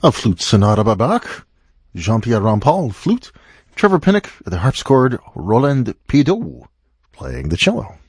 A flute sonata by Bach, Jean-Pierre Rampal, flute, Trevor Pinnock, the harpsichord, Roland Pideau playing the cello.